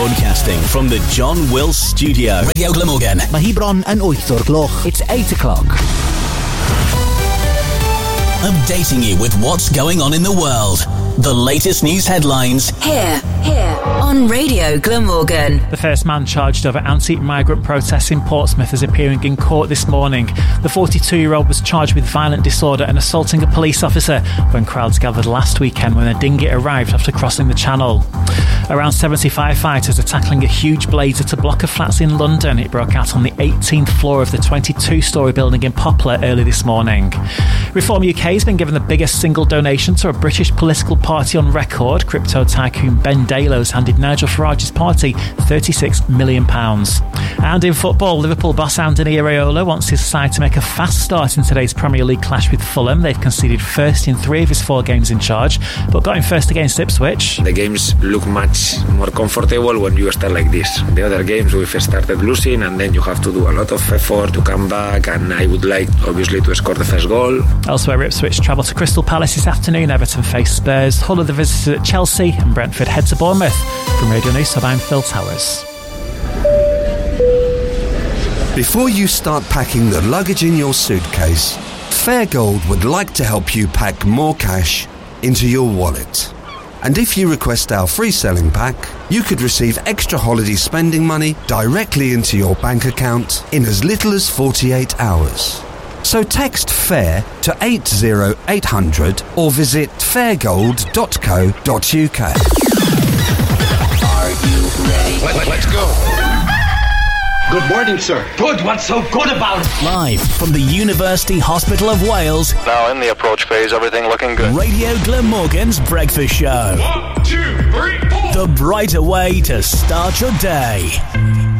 Broadcasting from the John Wills Studio. Radio Glamorgan. Mae hi bron yn 8 o'r gloch. It's 8 o'clock. Updating you with what's going on in the world. The latest news headlines. Here on Radio Glamorgan. The first man charged over anti-migrant protests in Portsmouth is appearing in court this morning. The 42-year-old was charged with violent disorder and assaulting a police officer when crowds gathered last weekend when a dinghy arrived after crossing the channel. Around 70 firefighters are tackling a huge blaze at a block of flats in London. It broke out on the 18th floor of the 22-storey building in Poplar early this morning. Reform UK has been given the biggest single donation to a British political party on record. Crypto tycoon Ben Delos handed Nigel Farage's party £36 million. And in football, Liverpool boss Anthony Iraola wants his side to make a fast start in today's Premier League clash with Fulham. They've conceded first in 3 of his 4 games in charge, but got in first against Ipswich. The games look much more comfortable when you start like this. The other games we've started losing, and then you have to do a lot of effort to come back, and I would like obviously to score the first goal. Elsewhere, Ipswich travel to Crystal Palace this afternoon. Everton face Spurs. Hull are the visitors at Chelsea, and Brentford head to Bournemouth. From Radio News, I'm Phil Towers. Before you start packing the luggage in your suitcase, Fairgold would like to help you pack more cash into your wallet. And if you request our free selling pack, you could receive extra holiday spending money directly into your bank account in as little as 48 hours. So text FAIR to 80800 or visit fairgold.co.uk. Are you ready? Let's go. Good morning, sir. Good. What's so good about it? Live from the University Hospital of Wales. Now in the approach phase, everything looking good. Radio Glamorgan's breakfast show. 1, 2, 3, 4. The brighter way to start your day.